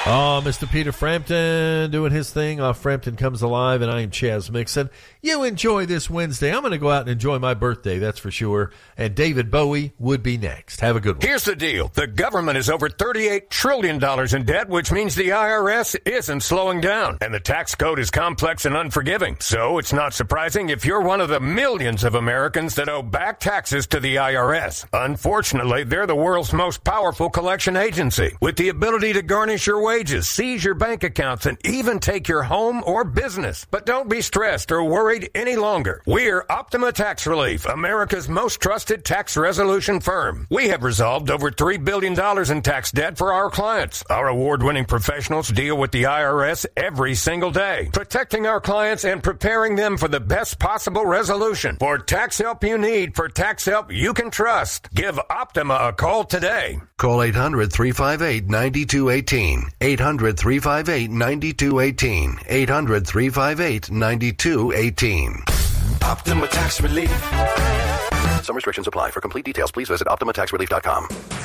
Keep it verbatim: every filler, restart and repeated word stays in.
Oh, Mister Peter Frampton doing his thing off Frampton Comes Alive, and I am Chaz Mixon. You enjoy this Wednesday. I'm going to go out and enjoy my birthday, that's for sure. And David Bowie would be next. Have a good one. Here's the deal. The government is over thirty-eight trillion dollars in debt, which means the I R S isn't slowing down. And the tax code is complex and unforgiving. So it's not surprising if you're one of the millions of Americans that owe back taxes to the I R S. Unfortunately, they're the world's most powerful collection agency, with the ability to garnish your wages, seize your bank accounts, and even take your home or business. But don't be stressed or worried any longer. We're Optima Tax Relief, America's most trusted tax resolution firm. We have resolved over three billion dollars in tax debt for our clients. Our award-winning professionals deal with the I R S every single day, protecting our clients and preparing them for the best possible resolution. For tax help you need, for tax help you can trust, give Optima a call today. Call eight hundred, three five eight, nine two one eight. eight hundred, three five eight, nine two one eight. eight hundred, three five eight, nine two one eight. Optima Tax Relief. Some restrictions apply. For complete details, please visit optima tax relief dot com.